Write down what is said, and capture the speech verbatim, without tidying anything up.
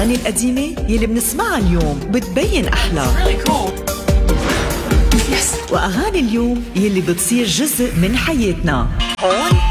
الأغاني القديمة يلي بنسمعها اليوم بتبين أحلى، وأغاني اليوم يلي بتصير جزء من حياتنا. هون